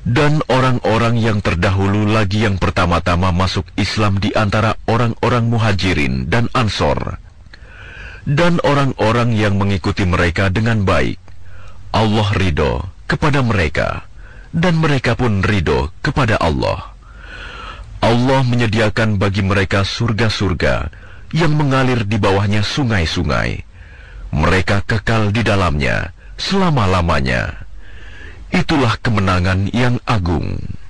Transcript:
Dan orang-orang yang terdahulu lagi yang pertama-tama masuk Islam di antara orang-orang Muhajirin dan Ansor, dan orang-orang yang mengikuti mereka dengan baik, Allah ridho kepada mereka, dan mereka pun ridho kepada Allah. Allah menyediakan bagi mereka surga-surga yang mengalir di bawahnya sungai-sungai. Mereka kekal di dalamnya selama-lamanya. Itulah kemenangan yang agung.